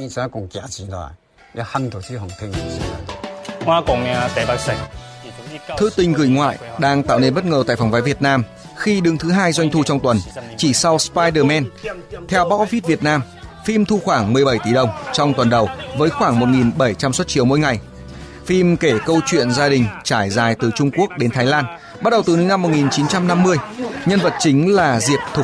Thư tình gửi ngoại đang tạo nên bất ngờ tại phòng vé Việt Nam khi đứng thứ 2 doanh thu trong tuần, chỉ sau Spider-Man. Theo Box Office Việt Nam, phim thu khoảng 17 tỷ đồng trong tuần đầu với khoảng 1.700 suất chiếu mỗi ngày. Phim kể câu chuyện gia đình trải dài từ Trung Quốc đến Thái Lan, bắt đầu từ năm 1950. Nhân vật chính là Diệp Thục